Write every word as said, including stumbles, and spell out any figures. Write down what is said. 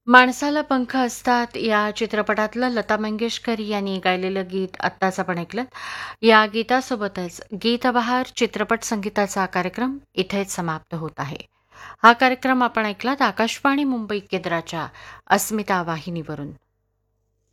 माणसाला पंख असतात या चित्रपटातलं लता मंगेशकर यांनी गायलेलं गीत आत्ताच आपण ऐकलं. या गीतासोबतच गीतबहार चित्रपट संगीताचा कार्यक्रम इथेच समाप्त होत आहे. हा कार्यक्रम आपण ऐकलात आकाशवाणी मुंबई केंद्राच्या अस्मिता वाहिनीवरून.